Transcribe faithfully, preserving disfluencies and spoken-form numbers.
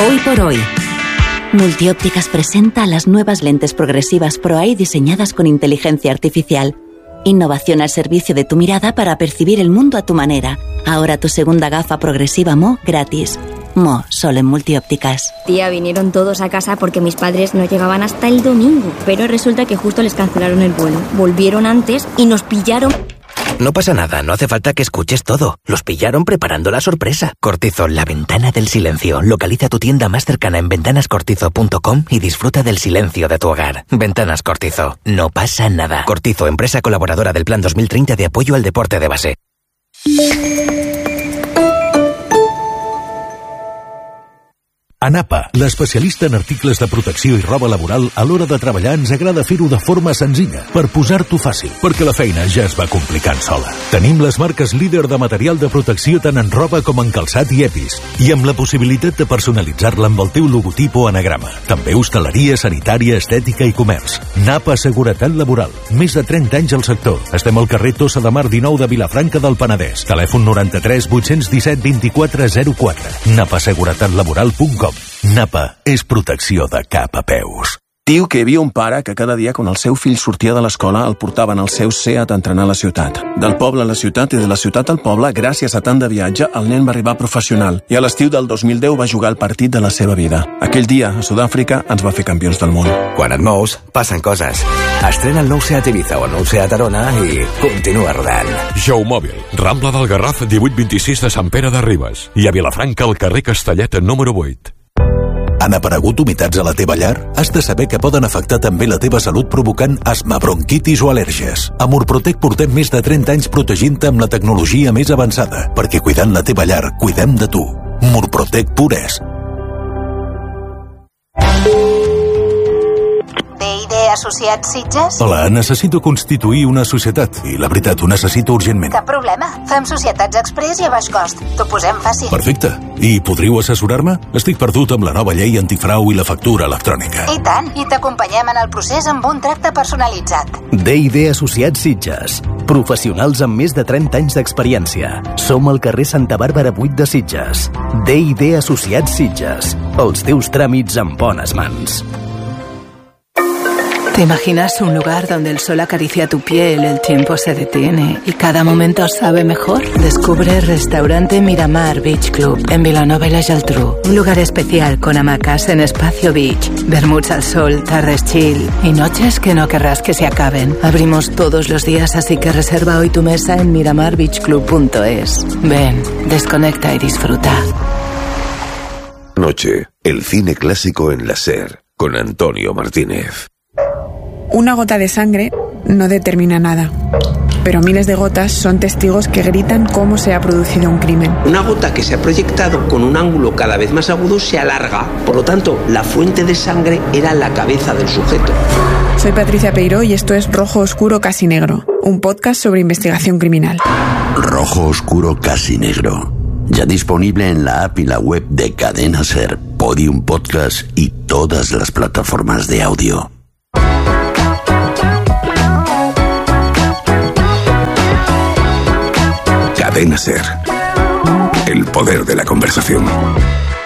Hoy por hoy. Multiópticas presenta las nuevas lentes progresivas ProEye diseñadas con inteligencia artificial. Innovación al servicio de tu mirada para percibir el mundo a tu manera. Ahora tu segunda gafa progresiva Mo gratis. Mo, solo en Multiópticas. Tía, vinieron todos a casa porque mis padres no llegaban hasta el domingo. Pero resulta que justo les cancelaron el vuelo. Volvieron antes y nos pillaron... No pasa nada, no hace falta que escuches todo. Los pillaron preparando la sorpresa. Cortizo, la ventana del silencio. Localiza tu tienda más cercana en ventanas cortizo punto com y disfruta del silencio de tu hogar. Ventanas Cortizo. No pasa nada. Cortizo, empresa colaboradora del Plan dos mil treinta de apoyo al deporte de base. ANAPA, l'especialista en articles de protecció i roba laboral, a l'hora de treballar ens agrada fer-ho de forma senzilla, per posar-t'ho fàcil, perquè la feina ja es va complicant sola. Tenim les marques líder de material de protecció tant en roba com en calçat i EPIs, i amb la possibilitat de personalitzar-la amb el teu logotip o anagrama. També hostaleria, sanitària, estètica i comerç. NAPA Seguretat Laboral, més de trenta anys al sector. Estem al carrer Tossa de Mar dinou de Vilafranca del Penedès. Telèfon noranta-tres vuit-cents disset vint-i-quatre zero quatre. napa seguretat laboral punt com. NAPA és protecció de cap a peus. Diu que hi havia un pare que cada dia quan el seu fill sortia de l'escola el portaven al seu SEAT a entrenar a la ciutat. Del poble a la ciutat i de la ciutat al poble, gràcies a tant de viatge, el nen va arribar professional i a l'estiu del dos mil deu va jugar el partit de la seva vida. Aquell dia, a Sud-àfrica, ens va fer campions del món. Quan et mous, passen coses. Estrena el nou SEAT Ibiza o el nou SEAT Arona i continua rodant. Geomòbil, Rambla del Garraf, divuit vint-i-sis de Sant Pere de Ribes. I a Vilafranca, al carrer Castellet, número vuit. Han aparegut humitats a la teva llar? Has de saber que poden afectar també la teva salut provocant asma, bronquitis o al·lèrgies. A Murprotec portem més de trenta anys protegint-te amb la tecnologia més avançada, perquè cuidant la teva llar, cuidem de tu. Murprotec Pures. D i D Associats Sitges? Hola, necessito constituir una societat i, la veritat, ho necessito urgentment. Cap problema. Fem societats express i a baix cost. T'ho posem fàcil. Perfecte. I podríeu assessorar-me? Estic perdut amb la nova llei antifrau i la factura electrònica. I tant. I t'acompanyem en el procés amb un tracte personalitzat. D i D Associats Sitges. Professionals amb més de trenta anys d'experiència. Som al carrer Santa Bàrbara vuit de Sitges. D i D Associats Sitges. Els teus tràmits en bones mans. ¿Te imaginas un lugar donde el sol acaricia tu piel, el tiempo se detiene y cada momento sabe mejor? Descubre Restaurante Miramar Beach Club en Vilanova y la Geltrú. Un lugar especial con hamacas en Espacio Beach, vermuts al sol, tardes chill y noches que no querrás que se acaben. Abrimos todos los días, así que reserva hoy tu mesa en miramar beach club punto es. Ven, desconecta y disfruta. Noche, el cine clásico en la SER, con Antonio Martínez. Una gota de sangre no determina nada, pero miles de gotas son testigos que gritan cómo se ha producido un crimen. Una gota que se ha proyectado con un ángulo cada vez más agudo se alarga, por lo tanto, la fuente de sangre era la cabeza del sujeto. Soy Patricia Peiró y esto es Rojo Oscuro Casi Negro, un podcast sobre investigación criminal. Rojo Oscuro Casi Negro, ya disponible en la app y la web de Cadena SER, Podium Podcast y todas las plataformas de audio. Cadena SER. El poder de la conversación.